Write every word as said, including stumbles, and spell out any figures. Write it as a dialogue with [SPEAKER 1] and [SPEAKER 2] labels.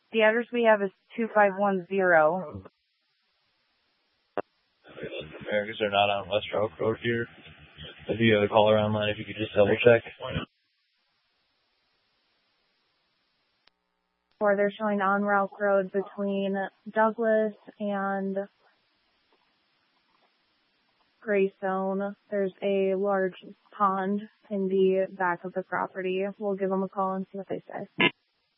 [SPEAKER 1] The address we have is two five one zero.
[SPEAKER 2] Americans are not on West Rock Road here. If you have a caller online, if you could just double check.
[SPEAKER 1] Or they're showing on Route Road between Douglas and Greystone. There's a large pond in the back of the property. We'll give them a call and see what they say.